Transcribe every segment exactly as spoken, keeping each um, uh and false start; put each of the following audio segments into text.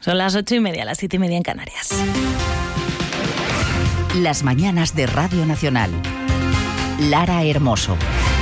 Son las ocho y media, las siete y media en Canarias. Las mañanas de Radio Nacional. Lara Hermoso.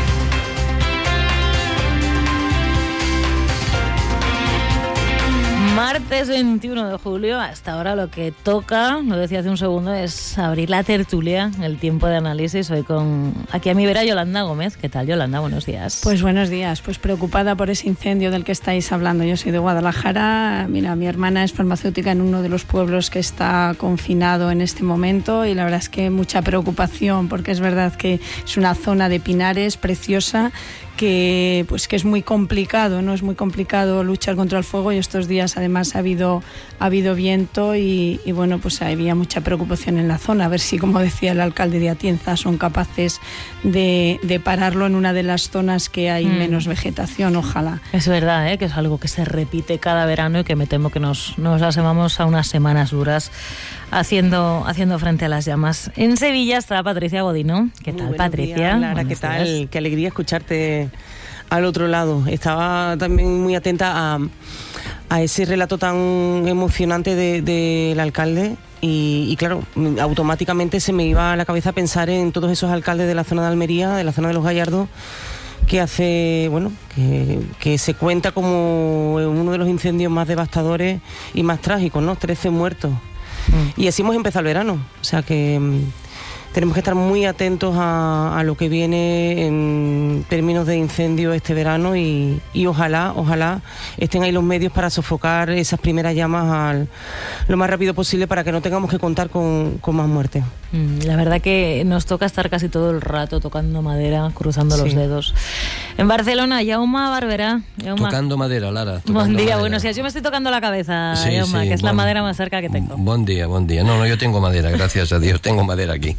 Martes veintiuno de julio, hasta ahora lo que toca, lo decía hace un segundo, es abrir la tertulia, el tiempo de análisis. Hoy con aquí a mi vera Yolanda Gómez. ¿Qué tal, Yolanda? Buenos días. Pues buenos días, pues preocupada por ese incendio del que estáis hablando. Yo soy de Guadalajara, mira, mi hermana es farmacéutica en uno de los pueblos que está confinado en este momento y la verdad es que mucha preocupación porque es verdad que es una zona de pinares preciosa que pues que es muy complicado, ¿no? Es muy complicado luchar contra el fuego y estos días además ha habido ha habido viento y, y bueno, pues había mucha preocupación en la zona, a ver si, como decía el alcalde de Atienza, son capaces de, de pararlo en una de las zonas que hay mm. menos vegetación, ojalá. Es verdad, ¿eh? Que es algo que se repite cada verano y que me temo que nos, nos asomamos a unas semanas duras haciendo haciendo frente a las llamas. En Sevilla está Patricia Godino. ¿Qué tal, Patricia? Días, Lara, ¿qué tal? Días. Qué alegría escucharte al otro lado. Estaba también muy atenta a, a ese relato tan emocionante del de, de alcalde y, y claro, automáticamente se me iba a la cabeza pensar en todos esos alcaldes de la zona de Almería, de la zona de Los Gallardos, que hace, bueno, que, que se cuenta como uno de los incendios más devastadores y más trágicos, ¿no? trece muertos. Mm. Y así hemos empezado el verano, o sea que tenemos que estar muy atentos a, a lo que viene en términos de incendio este verano y, y ojalá, ojalá estén ahí los medios para sofocar esas primeras llamas al, lo más rápido posible para que no tengamos que contar con, con más muertes. La verdad que nos toca estar casi todo el rato tocando madera, cruzando sí. los dedos. En Barcelona, Jaume Barberá. Jaume. Tocando madera, Lara. Buen día, madera. bueno, si yo me estoy tocando la cabeza, sí, Jaume, sí, que es buen, la madera más cerca que tengo. Buen día, buen día. No, no, yo tengo madera, gracias a Dios, tengo madera aquí.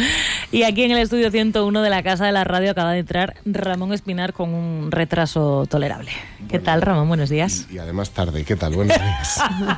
Y aquí en el estudio ciento uno de la Casa de la Radio acaba de entrar Ramón Espinar con un retraso tolerable. ¿Qué bueno, tal, Ramón? Buenos días. Y, y además tarde. ¿Qué tal? Buenos días.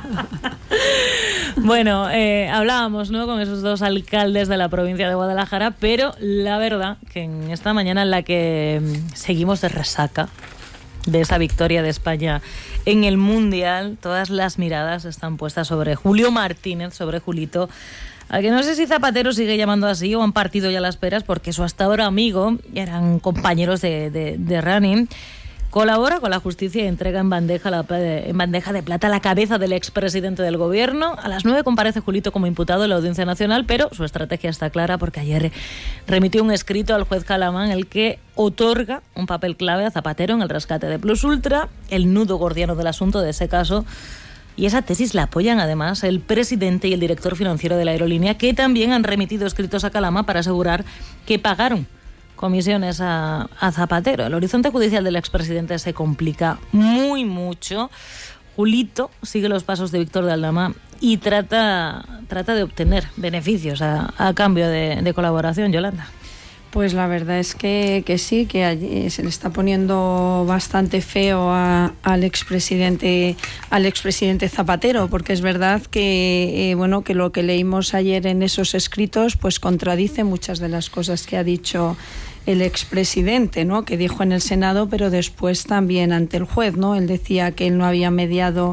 Bueno, eh, hablábamos, ¿no?, con esos dos alcaldes de la provincia de Guadalajara, pero la verdad que en esta mañana en la que seguimos de resaca de esa victoria de España en el Mundial, todas las miradas están puestas sobre Julio Martínez, sobre Julito, a que no sé si Zapatero sigue llamando así o han partido ya las peras, porque su hasta ahora amigo, eran compañeros de, de, de running, colabora con la justicia y entrega en bandeja, la, en bandeja de plata la cabeza del expresidente del gobierno. A las nueve comparece Julito como imputado en la Audiencia Nacional, pero su estrategia está clara porque ayer remitió un escrito al juez Calamán en el que otorga un papel clave a Zapatero en el rescate de Plus Ultra, el nudo gordiano del asunto de ese caso. Y esa tesis la apoyan además el presidente y el director financiero de la aerolínea, que también han remitido escritos a Calama para asegurar que pagaron comisiones a, a Zapatero. El horizonte judicial del expresidente se complica muy mucho. Julito sigue los pasos de Víctor de Aldama y trata, trata de obtener beneficios a, a cambio de, de colaboración. Yolanda. Pues la verdad es que, que sí, que allí se le está poniendo bastante feo a, al expresidente al expresidente Zapatero, porque es verdad que eh, bueno que lo que leímos ayer en esos escritos pues contradice muchas de las cosas que ha dicho el expresidente, ¿no?, que dijo en el Senado, pero después también ante el juez, ¿no? Él decía que él no había mediado